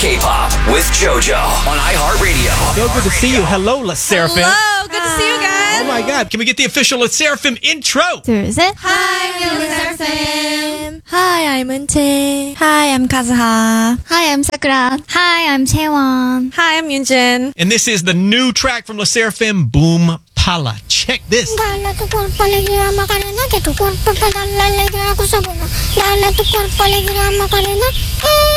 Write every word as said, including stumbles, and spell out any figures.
K-pop with JoJo on iHeartRadio. So good to see you. Hello, La Seraphim. Hello, good to see you guys. Oh my God. Can we get the official La Seraphim intro? 둘, 셋. Hi, I'm Seraphim. Hi, I'm Euntae. Hi, I'm Kazuha. Hi, I'm Sakura. Hi, I'm Chaewon. Hi, I'm Yunjin. And this is the new track from La Seraphim, Boom Pala. Check this. Dale tu cuerpo alegría Macarena, que tu cuerpo para darle alegría a cosa buena. Dale tu cuerpo alegría Macarena, eh.